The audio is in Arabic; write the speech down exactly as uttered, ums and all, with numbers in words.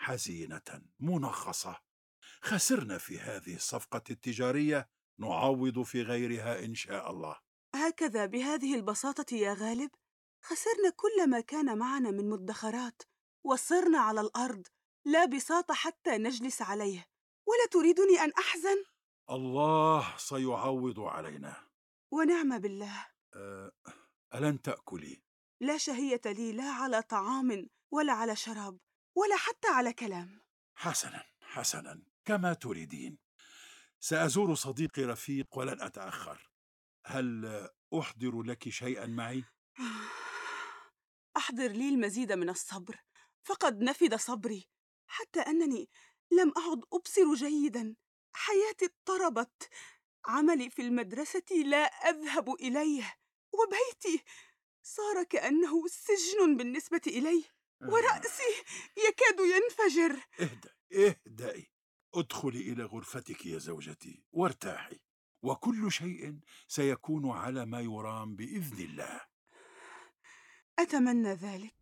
حزينة منغصة. خسرنا في هذه الصفقة التجارية، نعوض في غيرها إن شاء الله. هكذا بهذه البساطة يا غالب؟ خسرنا كل ما كان معنا من مدخرات، وصرنا على الأرض لا بساط حتى نجلس عليه. ولا تريدني أن أحزن؟ الله سيعوض علينا. ونعم بالله. أه ألن تأكلي؟ لا شهية لي، لا على طعام ولا على شراب ولا حتى على كلام. حسنا حسنا، كما تريدين. سأزور صديقي رفيق ولن أتأخر. هل أحضر لك شيئا معي؟ أحضر لي المزيد من الصبر، فقد نفد صبري حتى أنني لم أعد أبصر جيدا. حياتي اضطربت، عملي في المدرسة لا أذهب إليه، وبيتي صار كأنه سجن بالنسبة إلي، آه. ورأسي يكاد ينفجر. اهدئي اهدئي، ادخلي إلى غرفتك يا زوجتي وارتاحي، وكل شيء سيكون على ما يرام بإذن الله. أتمنى ذلك،